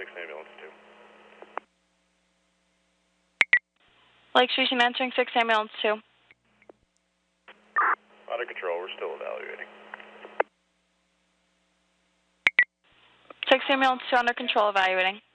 6 ambulance 2. Lake Station answering 6 ambulance 2. Under control, we're still evaluating. 6 ambulance 2 under control, evaluating.